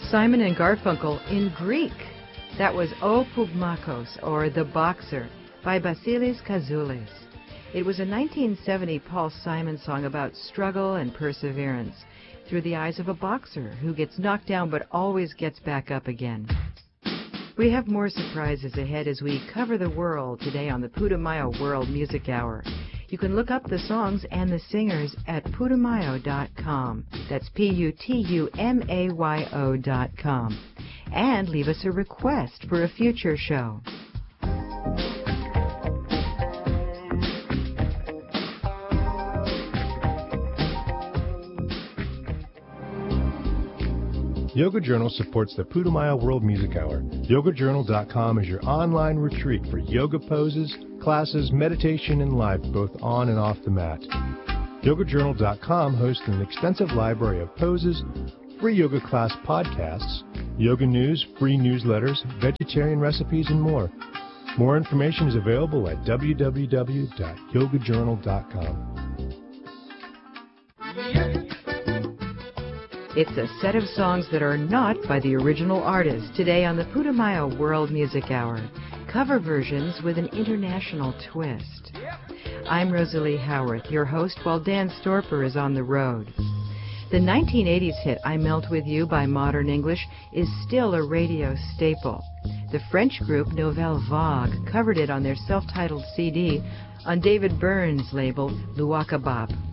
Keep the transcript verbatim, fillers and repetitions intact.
Simon and Garfunkel in Greek. That was O Pugmakos, or The Boxer, by Basilis Kazoulis. It was a nineteen seventy Paul Simon song about struggle and perseverance through the eyes of a boxer who gets knocked down but always gets back up again. We have more surprises ahead as we cover the world today on the Putumayo World Music Hour. You can look up the songs and the singers at putumayo dot com. That's P U T U M A Y O dot com. And leave us a request for a future show. Yoga Journal supports the Putumayo World Music Hour. yoga journal dot com is your online retreat for yoga poses, classes, meditation, and life, both on and off the mat. yoga journal dot com hosts an extensive library of poses, free yoga class podcasts, yoga news, free newsletters, vegetarian recipes, and more. More information is available at w w w dot yoga journal dot com. It's a set of songs that are not by the original artist today on the Putumayo World Music Hour. Cover versions with an international twist. I'm Rosalie Howarth, your host, while Dan Storper is on the road. The nineteen eighties hit I Melt With You by Modern English is still a radio staple. The French group Nouvelle Vague covered it on their self-titled C D on David Byrne's label Luaka Bop.